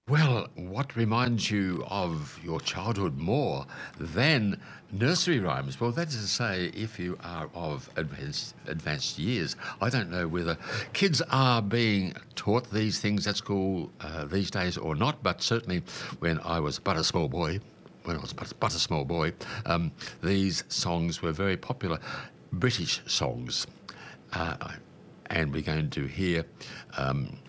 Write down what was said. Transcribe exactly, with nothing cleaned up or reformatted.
Well, what reminds you of your childhood more than nursery rhymes? Well, that is to say, if you are of advanced, advanced years. I don't know whether kids are being taught these things at school uh, these days or not, but certainly when I was but a small boy, when I was but, but a small boy, um, these songs were very popular. British songs. Uh, and we're going to hear um,